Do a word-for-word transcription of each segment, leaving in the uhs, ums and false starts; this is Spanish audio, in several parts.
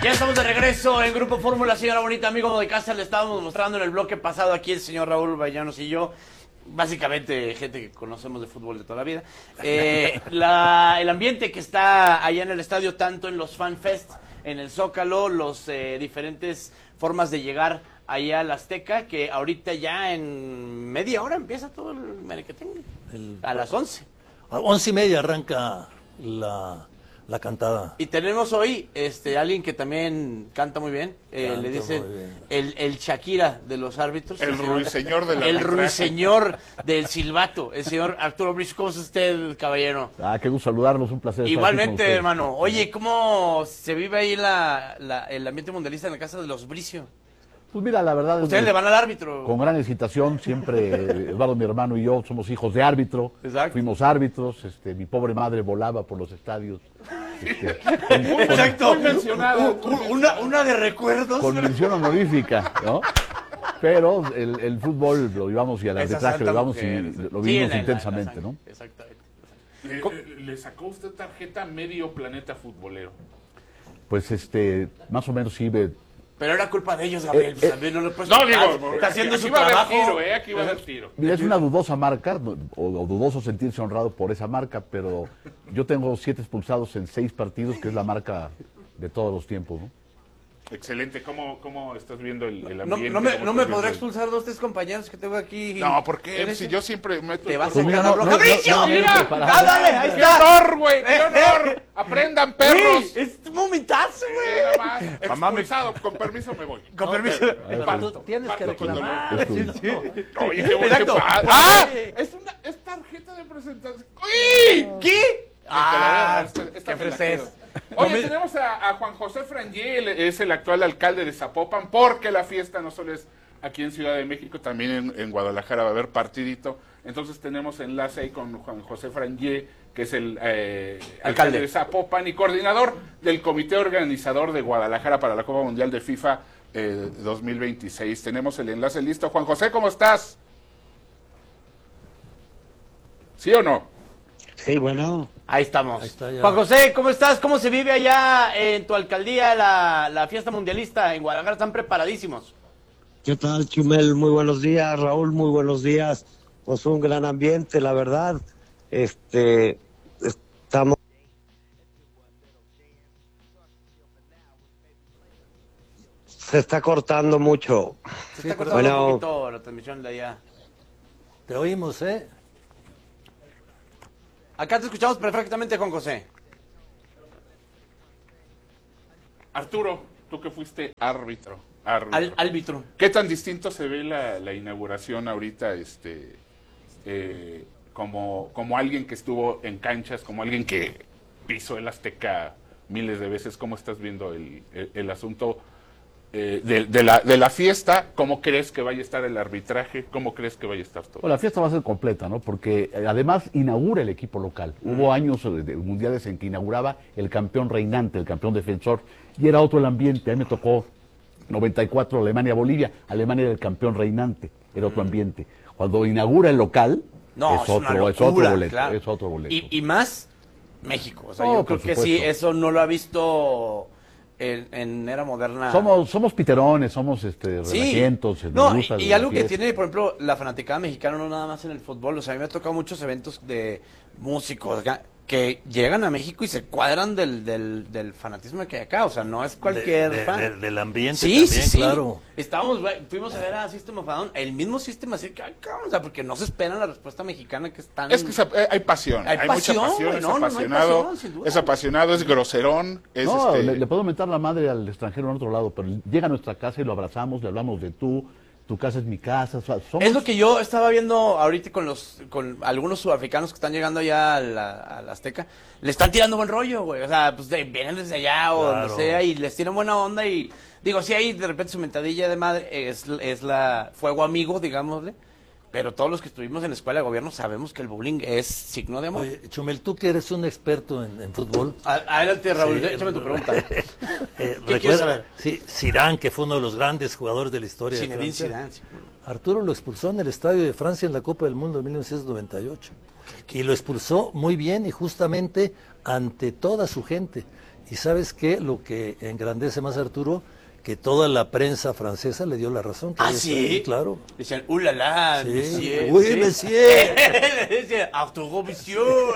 Ya estamos de regreso en Grupo Fórmula, señora bonita, amigo de casa. Le estábamos mostrando en el bloque pasado aquí el señor Raúl Vallanos y yo. Básicamente gente que conocemos de fútbol de toda la vida. Eh, la, el ambiente que está allá en el estadio, tanto en los Fan Fest, en el Zócalo, los eh, diferentes formas de llegar allá al Azteca, que ahorita ya en media hora empieza todo el merequetengue. El, a las once. A once y media arranca la, la cantada. Y tenemos hoy este alguien que también canta muy bien. Eh, Canta le dicen muy bien. el, el Shakira de los árbitros. El ruiseñor del El arbitraje. ruiseñor del silbato. El señor Arturo Bricio. ¿Cómo es usted, caballero? Ah, qué gusto saludarlos, un placer. estar aquí con Igualmente, ustedes. hermano. Oye, ¿cómo se vive ahí la, la, el ambiente mundialista en la casa de los Bricio? Pues mira, la verdad... Ustedes es, le van al árbitro. Con gran excitación, siempre Eduardo, mi hermano y yo somos hijos de árbitro. Exacto. Fuimos árbitros, este, mi pobre madre volaba por los estadios. Este, Exacto. Muy mencionado. U- u- Una, una de recuerdos. con mención honorífica, ¿no? Pero el, el fútbol lo llevamos y al Esa arbitraje santa lo llevamos mujer. y lo Sí, vivimos la- la- intensamente, la ¿no? sangre. Exactamente. Le, le- le sacó usted tarjeta medio planeta futbolero. Pues este, más o menos sí, ve- Pero era culpa de ellos, Gabriel. Eh, pues, también no lo puedes No, culpar. digo, Está haciendo aquí su va a haber trabajo. tiro, ¿eh? Aquí va a haber tiro. Mira, es una dudosa marca, o, o dudoso sentirse honrado por esa marca, pero yo tengo siete expulsados en seis partidos, que es la marca de todos los tiempos, ¿no? Excelente. ¿Cómo, cómo estás viendo el, el No, ambiente? no me, ¿Cómo no me estás podrá viendo expulsar dos, tres compañeros que tengo aquí. el- No, ¿por qué? ¿Eres Si tú? yo siempre meto... Te vas a Pues mira, sacar no, la no, roja. no, ¡Bricio! no, no, ¡Mira! preparado. ¡Ándale! ¡Ahí ¡Qué está! honor, güey! ¡Qué Eh, honor! eh. ¡Aprendan, perros! Sí, es un momentazo, Eh, güey. nada más. Mamá me- Expulsado, con permiso me voy. Con permiso. Pero Parto, tú tienes que parto con reclamar. dolor. Es tu- Sí, no. Oye, qué Exacto. bonito. Oye. ¡Ah! Es, una, es tarjeta de presentación. ¡Uy! ¿Qué? Ah, Ah, esta- esta qué me la freses. quedo. Oye, tenemos a, a Juan José Frangé, él es el actual alcalde de Zapopan, porque la fiesta no solo es aquí en Ciudad de México, también en, en Guadalajara va a haber partidito. Entonces tenemos enlace ahí con Juan José Frangé, que es el eh, alcalde. Alcalde. de Zapopan y coordinador del comité organizador de Guadalajara para la Copa Mundial de FIFA eh, dos mil veintiséis. Tenemos el enlace listo. Juan José, ¿cómo estás? ¿Sí o no? Sí, bueno, Ahí estamos. Ahí está ya. Juan José, ¿cómo estás? ¿Cómo se vive allá en tu alcaldía la, la fiesta mundialista en Guadalajara? ¿Están preparadísimos? ¿qué tal, Chumel? Muy buenos días, Raúl, muy buenos días. Pues un gran ambiente, la verdad. Este, estamos... Se está cortando mucho. Se está cortando Bueno. un poquito la transmisión de allá. Te oímos, ¿eh? Acá te escuchamos perfectamente, Juan José. Arturo, tú que fuiste árbitro. árbitro. Al, árbitro. ¿Qué tan distinto se ve la, la inauguración ahorita, este, eh, como, como alguien que estuvo en canchas, como alguien que pisó el Azteca miles de veces? ¿Cómo estás viendo el, el, el asunto eh, de, de, la, de la fiesta? ¿Cómo crees que vaya a estar el arbitraje? ¿Cómo crees que vaya a estar todo? Bueno, la fiesta va a ser completa, ¿no? Porque eh, además inaugura el equipo local. Hubo años eh, de mundiales en que inauguraba el campeón reinante, el campeón defensor, y era otro el ambiente. A mí me tocó noventa y cuatro Alemania-Bolivia. Alemania era el campeón reinante, era otro ambiente. Cuando inaugura el local, No, es, es, una otro, es locura, otro boleto. claro. Es otro boleto. Y, y más México. O sea, No, yo creo por que sí, supuesto. eso no lo ha visto en, en era moderna. Somos, somos piterones, somos este, Sí. relajientos, nos No, gusta y, y la algo que fiesta. tiene, por ejemplo, la fanaticada mexicana, no nada más en el fútbol. O sea, a mí me ha tocado muchos eventos de músicos acá, que llegan a México y se cuadran del, del, del fanatismo que hay acá. O sea, no es cualquier De- de- fan. de- del ambiente Sí, también, sí, sí. claro. Estábamos, güey, fuimos a ver a System of a Down, el mismo sistema, así que, ay, cabrón, o sea, porque no se esperan la respuesta mexicana que están... Es que se- eh, hay pasión, Hay hay, pasión, mucha pasión, güey, es no, no, no hay apasionado, pasión, sin duda. es apasionado, es groserón, es No, este... le, le puedo mentar la madre al extranjero en otro lado, pero llega a nuestra casa y lo abrazamos, le hablamos de tú, tu casa es mi casa. O sea, somos... Es lo que yo estaba viendo ahorita con los con algunos sudafricanos que están llegando allá a la, a la Azteca. Le están tirando buen rollo, güey. O sea, pues de- vienen desde allá o Claro. donde sea y les tiran buena onda y... Digo, sí hay de repente su mentadilla de madre, es, es la fuego amigo, digámosle. Pero todos los que estuvimos en la escuela de gobierno sabemos que el bullying es signo de amor. Oye, Chumel, tú que eres un experto en, en fútbol. A- Adelante, Raúl, Sí, échame tu pregunta. eh, quieres recuerda, saber? sí, Zidane, que fue uno de los grandes jugadores de la historia de Zinedine Francia. Zidane, sí. Arturo lo expulsó en el Estadio de Francia en la Copa del Mundo de mil novecientos noventa y ocho. Y lo expulsó muy bien y justamente ante toda su gente. Y ¿sabes qué? Lo que engrandece más a Arturo, que toda la prensa francesa le dio la razón. Que ¿Ah, ella sí? está ahí, claro. Decían, ¡uh, la, la, Sí. monsieur! ¡Uy, ¿sí? monsieur! Decían, ¡Arturo, monsieur!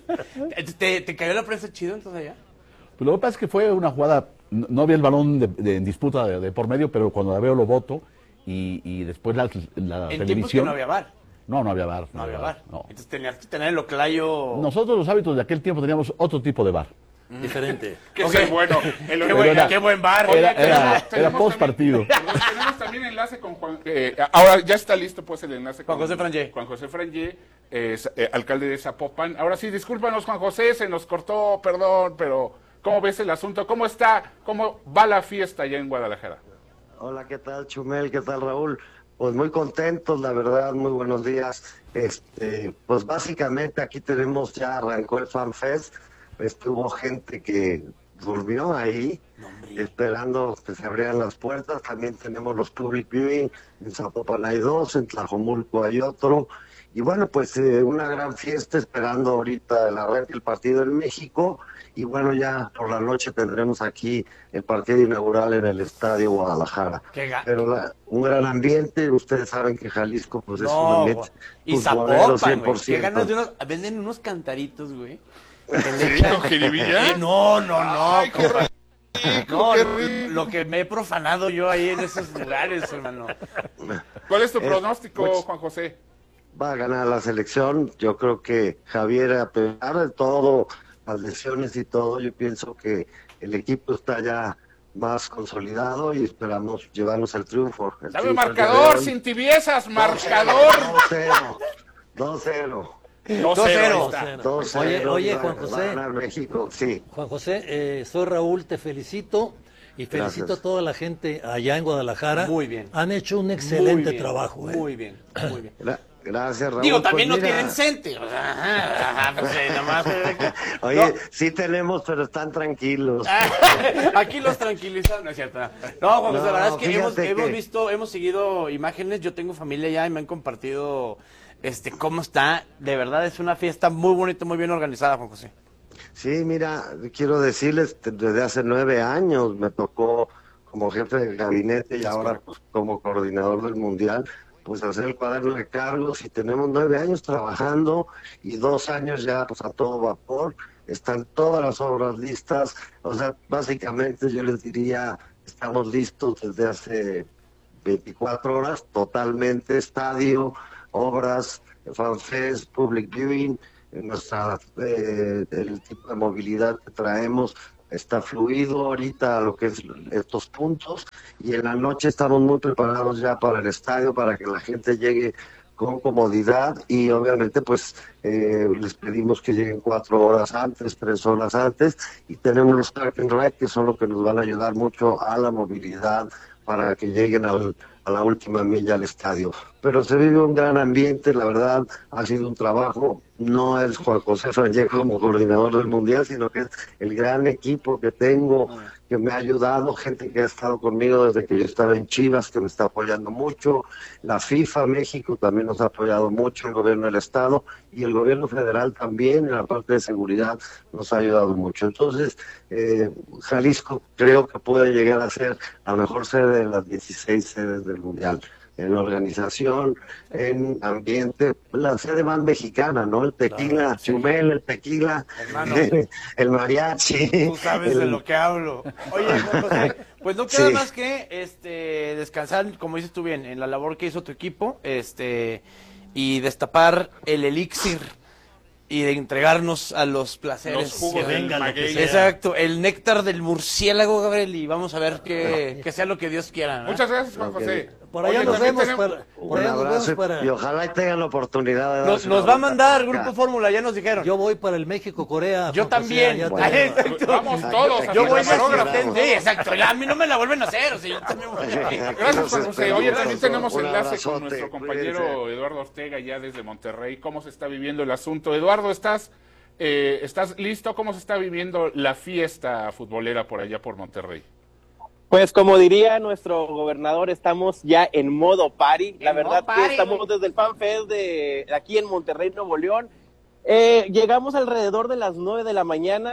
¿Te, ¿Te cayó la prensa chido entonces allá? Pues lo que pasa es que fue una jugada, no, no había el balón de, de- en disputa de, de por medio, pero cuando la veo lo voto y, y después la, la En tiempos que televisión... no había bar. No, no había bar. No había bar. no. Entonces tenías que tener el oclayo... Nosotros los hábitos de aquel tiempo teníamos otro tipo de bar. Diferente. Que Ok. es el bueno. El Qué, bueno. buen, era- qué buen bar. Oye, Era, era, tenemos- tenemos era post partido. también- Tenemos también enlace con Juan. eh, ahora ya está listo pues el enlace Juan con José Frangé. Juan José Frangé, es, eh, alcalde de Zapopan. Ahora sí, discúlpanos, Juan José, se nos cortó, perdón, pero ¿cómo ves el asunto? ¿Cómo está? ¿Cómo va la fiesta allá en Guadalajara? Hola, ¿qué tal, Chumel? ¿Qué tal, Raúl? Pues muy contentos, la verdad, muy buenos días. Este, pues básicamente aquí tenemos, ya arrancó el Fan Fest, estuvo gente que durmió ahí, esperando que se abrieran las puertas. También tenemos los public viewing, en Zapopan hay dos, en Tlajomulco hay otro. Y bueno, pues eh, una gran fiesta esperando ahorita el arranque del partido en México. Y bueno, ya por la noche tendremos aquí el partido inaugural en el Estadio Guadalajara. Qué ga- Pero la- un gran ambiente, ustedes saben que Jalisco pues es un No, ambiente y futbolero Zapopan, güey. Qué cien por ganas de ciento. unos... Venden unos cantaritos, güey. ¿Sí, con jiribilla? Eh, No, no, no. Ay, qué compa. rico, No, qué lo, rico. lo que me he profanado yo ahí en esos lugares, hermano. ¿Cuál es tu Eh, pronóstico, pues- Juan José? Va a ganar la selección. Yo creo que Javier, a pesar de todo, las lesiones y todo, yo pienso que el equipo está ya más consolidado y esperamos llevarnos el triunfo. El Dame triunfo el marcador, día de hoy. sin tibiezas, marcador. dos cero. dos cero. dos cero. dos cero. Oye, oye, Va- Juan va a José. ganar México, sí. Juan José, eh, soy Raúl, te felicito y felicito Gracias. a toda la gente allá en Guadalajara. Muy bien. Han hecho un Muy excelente bien, trabajo. eh. Muy bien, muy bien. Gra- Gracias, Raúl. Digo, también Pues no mira, tienen cente. O sea, ajá, ajá, pues, eh, nomás, eh, Oye, no. sí tenemos, pero están tranquilos. Aquí los tranquilizan, no es cierto. No, Juan José, No, la verdad es que hemos, fíjate hemos que- visto, hemos seguido imágenes. Yo tengo familia ya y me han compartido este cómo está. De verdad es una fiesta muy bonita, muy bien organizada, Juan José. Sí, mira, quiero decirles, desde hace nueve años me tocó como jefe de gabinete y ahora pues, como coordinador del Mundial, pues hacer el cuaderno de cargos y tenemos nueve años trabajando y dos años ya pues a todo vapor, están todas las obras listas, o sea, básicamente yo les diría, estamos listos desde hace veinticuatro horas, totalmente, estadio, obras, fanfest, public viewing, nuestra, eh, el tipo de movilidad que traemos está fluido ahorita lo que es estos puntos y en la noche estamos muy preparados ya para el estadio para que la gente llegue con comodidad y obviamente pues eh, les pedimos que lleguen cuatro horas antes, tres horas antes y tenemos los park and ride que son los que nos van a ayudar mucho a la movilidad para que lleguen al, a la última milla al estadio. Pero se vive un gran ambiente, la verdad, ha sido un trabajo, no es Juan José Frangé como coordinador del Mundial, sino que es el gran equipo que tengo, que me ha ayudado, gente que ha estado conmigo desde que yo estaba en Chivas, que me está apoyando mucho, la FIFA México también nos ha apoyado mucho, el gobierno del Estado y el gobierno federal también, en la parte de seguridad, nos ha ayudado mucho. Entonces, eh, Jalisco creo que puede llegar a ser la mejor sede de las dieciséis sedes del Mundial. En organización, en ambiente, la sede más mexicana, ¿no? El tequila, Chumel, el tequila, Hermano. el mariachi. Tú sabes de el- lo que hablo. Oye, Juan José, pues no queda Sí. más que este descansar, como dices tú bien, en la labor que hizo tu equipo, este y destapar el elixir y de entregarnos a los placeres. Los jugos que del venga lo que maguey. sea. Exacto, el néctar del murciélago, Gabriel, y vamos a ver que, que sea lo que Dios quiera, ¿no? Muchas gracias, Juan Ok. José. Por allá Oye, nos también vemos tenemos- para, por Un allá nos vemos abrazo para- y ojalá y tengan la oportunidad de Nos, darse nos una va a vuelta mandar por acá. Grupo Fórmula, ya nos dijeron. Yo voy para el México-Corea. Yo Juan José, también. allá Ay, te- exacto. Vamos todos a Yo voy de camarógrafo. asistente, sí, exacto. Ya a mí no me la vuelven a hacer, o sea, yo también voy. Gracias, Juan José. Oye, también tenemos Un enlace abrazote, con nuestro compañero cuídense. Eduardo Ortega ya desde Monterrey. ¿Cómo se está viviendo el asunto? Eduardo, ¿estás, eh, ¿estás listo? ¿Cómo se está viviendo la fiesta futbolera por allá por Monterrey? Pues como diría nuestro gobernador, estamos ya en modo party. La En verdad modo party, que estamos güey. desde el Fan Fest de aquí en Monterrey, Nuevo León. Eh, llegamos alrededor de las nueve de la mañana.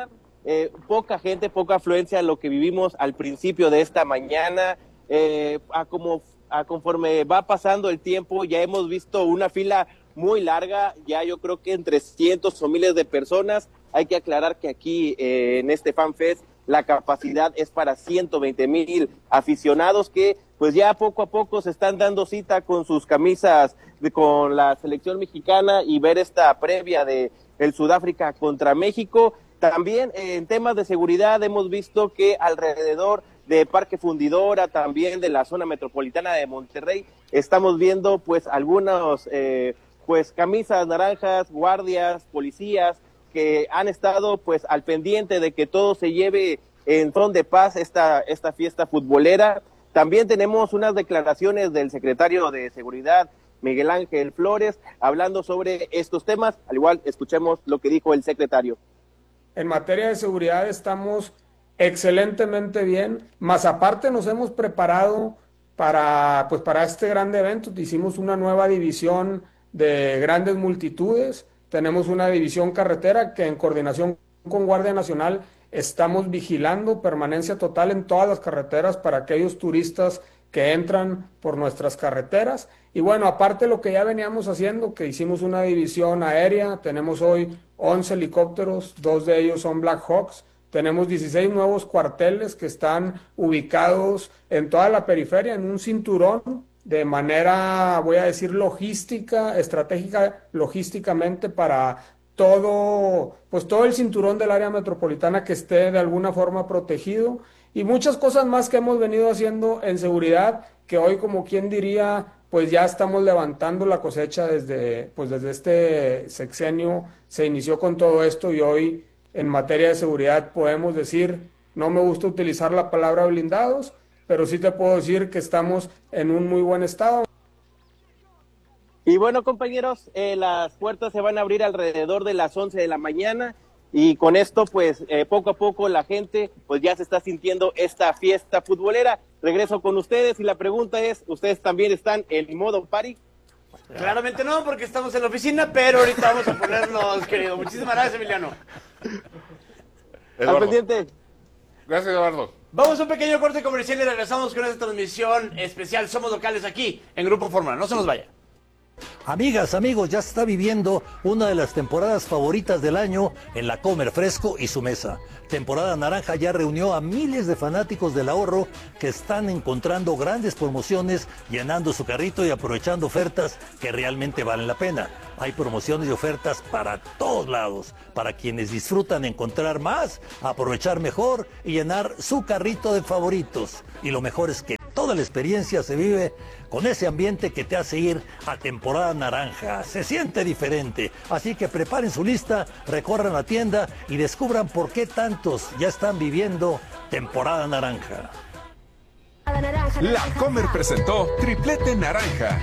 eh, poca gente, poca afluencia, lo que vivimos al principio de esta mañana. Eh, a como a conforme va pasando el tiempo, ya hemos visto una fila muy larga, ya yo creo que entre cientos o miles de personas. Hay que aclarar que aquí eh, en este FanFest la capacidad es para ciento veinte mil aficionados que pues ya poco a poco se están dando cita con sus camisas de, con la selección mexicana y ver esta previa de el Sudáfrica contra México. También eh, en temas de seguridad hemos visto que alrededor de Parque Fundidora, también de la zona metropolitana de Monterrey, estamos viendo pues algunos eh, pues camisas naranjas, guardias, policías, que han estado pues al pendiente de que todo se lleve en son de paz esta, esta fiesta futbolera. También tenemos unas declaraciones del secretario de Seguridad, Miguel Ángel Flores, hablando sobre estos temas. Al igual, escuchemos lo que dijo el secretario. En materia de seguridad estamos excelentemente bien, más aparte nos hemos preparado para, pues, para este gran evento. Hicimos una nueva división de grandes multitudes. Tenemos una división carretera que en coordinación con Guardia Nacional estamos vigilando permanencia total en todas las carreteras para aquellos turistas que entran por nuestras carreteras. Y bueno, aparte lo que ya veníamos haciendo, que hicimos una división aérea, tenemos hoy once helicópteros, dos de ellos son Black Hawks, tenemos dieciséis nuevos cuarteles que están ubicados en toda la periferia, en un cinturón, de manera, voy a decir, logística, estratégica, logísticamente para todo, pues todo el cinturón del área metropolitana que esté de alguna forma protegido, y muchas cosas más que hemos venido haciendo en seguridad, que hoy, como quien diría, pues ya estamos levantando la cosecha desde, pues desde este sexenio, se inició con todo esto, y hoy en materia de seguridad podemos decir, no me gusta utilizar la palabra blindados, pero sí te puedo decir que estamos en un muy buen estado. Y bueno, compañeros, eh, las puertas se van a abrir alrededor de las once de la mañana, y con esto, pues, eh, poco a poco la gente, pues, ya se está sintiendo esta fiesta futbolera. Regreso con ustedes, y la pregunta es, ¿ustedes también están en modo party? Claramente no, porque estamos en la oficina, pero ahorita vamos a ponernos, querido. Muchísimas gracias, Emiliano. Al pendiente. Gracias, Eduardo. Vamos a un pequeño corte comercial y regresamos con esta transmisión especial. Somos locales aquí en Grupo Fórmula. No se nos vaya. Amigas, amigos, ya se está viviendo una de las temporadas favoritas del año en la Comer Fresco y su mesa. Temporada Naranja ya reunió a miles de fanáticos del ahorro que están encontrando grandes promociones, llenando su carrito y aprovechando ofertas que realmente valen la pena. Hay promociones y ofertas para todos lados, para quienes disfrutan encontrar más, aprovechar mejor y llenar su carrito de favoritos. Y lo mejor es que toda la experiencia se vive con ese ambiente que te hace ir a temporada naranja. Se siente diferente. Así que preparen su lista, recorran la tienda y descubran por qué tantos ya están viviendo temporada naranja. La Comer presentó Triplete Naranja.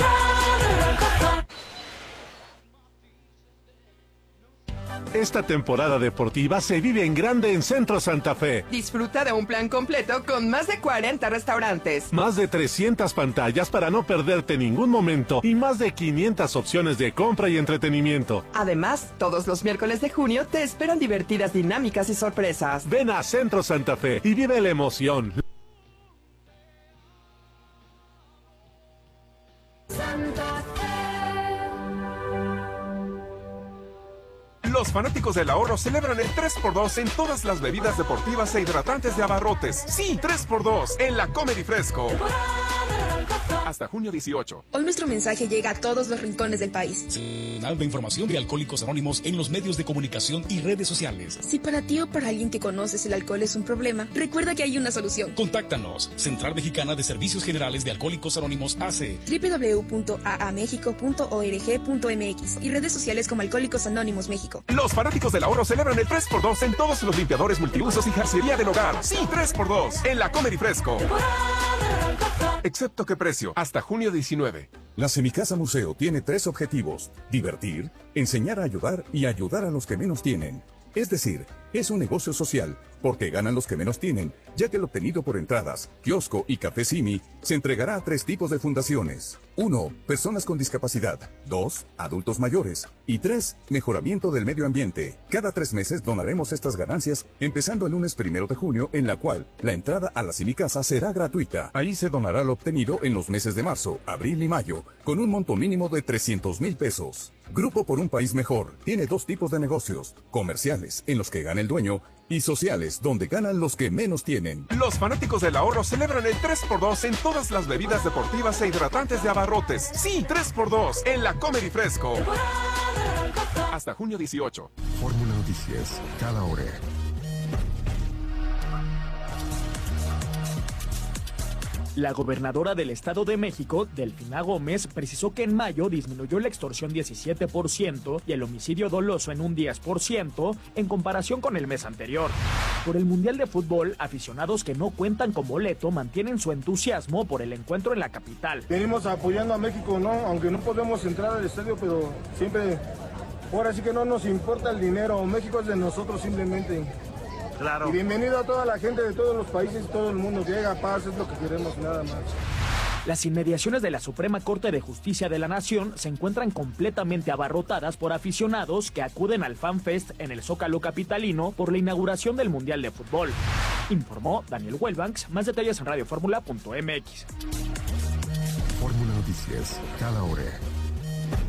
Esta temporada deportiva se vive en grande en Centro Santa Fe. Disfruta de un plan completo con más de cuarenta restaurantes, Más de trescientas pantallas para no perderte ningún momento y más de quinientas opciones de compra y entretenimiento. Además, todos los miércoles de junio te esperan divertidas dinámicas y sorpresas. Ven a Centro Santa Fe y vive la emoción. Los fanáticos del ahorro celebran el tres por dos en todas las bebidas deportivas e hidratantes de Abarrotes. Sí, tres por dos en la Comer y Fresco. Hasta junio dieciocho. Hoy nuestro mensaje llega a todos los rincones del país. Canal de información de Alcohólicos Anónimos en los medios de comunicación y redes sociales. Si para ti o para alguien que conoces el alcohol es un problema, recuerda que hay una solución. Contáctanos. Central Mexicana de Servicios Generales de Alcohólicos Anónimos A C. doble u doble u doble u punto a a mexico punto org punto m x y redes sociales como Alcohólicos Anónimos México. Los fanáticos del ahorro celebran el tres por dos en todos los limpiadores multiusos y jarcería del hogar. Sí, tres por dos en la Comer y Fresco. Excepto que precio, hasta junio diecinueve. La Semicasa Museo tiene tres objetivos: divertir, enseñar a ayudar y ayudar a los que menos tienen. Es decir, Es un negocio social, porque ganan los que menos tienen, ya que el obtenido por entradas, kiosco y café Simi se entregará a tres tipos de fundaciones. uno. Personas con discapacidad. dos. Adultos mayores. Y tres. Mejoramiento del medio ambiente. Cada tres meses donaremos estas ganancias, empezando el lunes primero de junio, en la cual la entrada a la Simicasa será gratuita. Ahí se donará lo obtenido en los meses de marzo, abril y mayo, con un monto mínimo de trescientos mil pesos. Grupo por un País Mejor tiene dos tipos de negocios: comerciales, en los que gana el dueño, y sociales, donde ganan los que menos tienen. Los fanáticos del ahorro celebran el tres por dos en todas las bebidas deportivas e hidratantes de Abarrotes. Sí, tres por dos en la Comer y Fresco. Hasta junio dieciocho. Fórmula Noticias, cada hora. La gobernadora del Estado de México, Delfina Gómez, precisó que en mayo disminuyó la extorsión diecisiete por ciento y el homicidio doloso en un diez por ciento en comparación con el mes anterior. Por el Mundial de Fútbol, aficionados que no cuentan con boleto mantienen su entusiasmo por el encuentro en la capital. Venimos apoyando a México, ¿no? Aunque no podemos entrar al estadio, pero siempre, ahora sí que no nos importa el dinero. México es de nosotros simplemente. Claro. Y bienvenido a toda la gente de todos los países, todo el mundo. Que haya paz, es lo que queremos, nada más. Las inmediaciones de la Suprema Corte de Justicia de la Nación se encuentran completamente abarrotadas por aficionados que acuden al FanFest en el Zócalo capitalino por la inauguración del Mundial de Fútbol. Informó Daniel Welbanks. Más detalles en radio fórmula punto m x. Fórmula Noticias, cada hora.